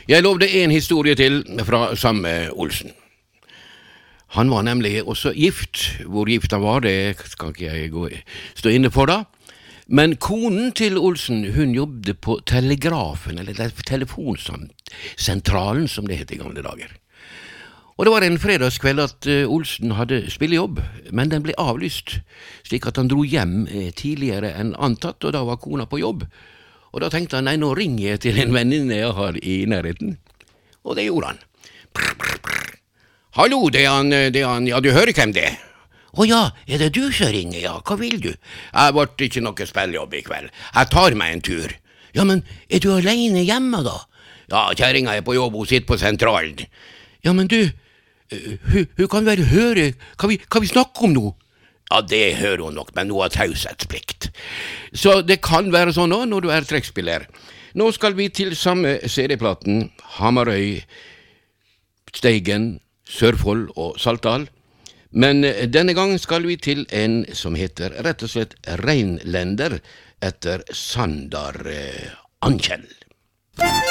Jeg lovde en historie til fra samme Olsen. Han var nemlig også gift. Hvor gift han var, det skal ikke jeg stå inne for da. Men konen til Olsen, hun jobbet på telegrafen, eller telefonsentralen som det het i gamle dager. Og det var en fredagskveld at Olsen hadde spillejobb, men den ble avlyst, slik at han dro hjem tidligere enn antatt, og da var kona på jobb. Og da tenkte han, nei, nå ringer jeg til en venninne jeg har i nærheten. Og det gjorde han. Brr, brr, brr. Hallo, det er han, ja, du hører hvem det er? Ja, er det du som ringer, ja, hva vil du? Jeg ble ikke noe spillejobb i kveld, jeg tar meg en tur. Ja, men er du alene hjemme da? Ja, kjæringa er på jobb, hun sitter på sentralen. Ja, men du, hun kan vel høre hva vi snakker om nå? Ja, det hører hun nok, men hun har taushetsplikt. Så det kan være sånn nå når du er trekkspiller. Nå skal vi til samme serieplaten, Hamarøy, Steigen, Sørfold og Saltdal. Men denne gang skal vi til en som heter rett og slett Reinlender etter Sandar Ankjell.